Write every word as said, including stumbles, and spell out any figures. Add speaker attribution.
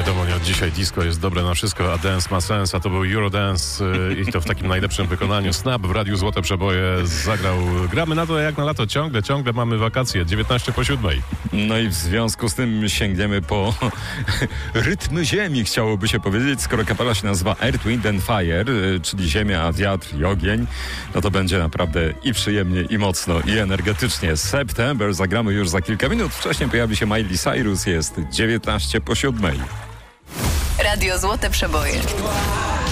Speaker 1: wiadomo, nie od dzisiaj disco jest dobre na wszystko, a dance ma sens, a to był Eurodance yy, i to w takim najlepszym wykonaniu. Snap w Radiu Złote Przeboje zagrał. Gramy na to jak na lato, ciągle, ciągle mamy wakacje, dziewiętnaście po siódmej.
Speaker 2: No i w związku z tym sięgniemy po rytmy ziemi, chciałoby się powiedzieć. Skoro kapela się nazywa Earth, Wind and Fire, czyli ziemia, wiatr i ogień, no to będzie naprawdę i przyjemnie, i mocno, i energetycznie. September zagramy już za kilka minut. Wcześniej pojawi się Miley Cyrus, jest dziewiętnaście po siódmej.
Speaker 3: Radio Złote Przeboje.